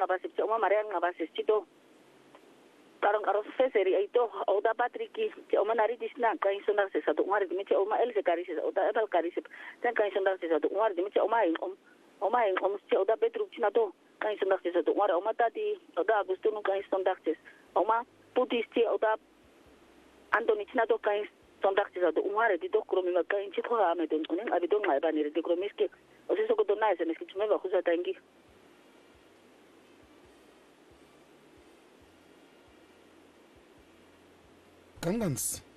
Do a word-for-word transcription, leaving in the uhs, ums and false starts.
ngabasip ce oma Maria ngabasip cito karang karos feseri itu oda patriki ce oma nari disna kain sondar se satu ngari dimi ce oma el se kari se oda ebal kari se dan kain sondar se satu ngari dimi ce oma ing om oma ing om ce oda petruk cina to kain sondar se satu ngari oma tadi oda agustunu kain sondar se oma putis ce oda Antoni cina to kain sondar se satu ngari di to kromi ma kain ce to ha me don kuning abi don ngai bani di kromiski o se so ko dona se meski cuma ba khusa tangi Gangans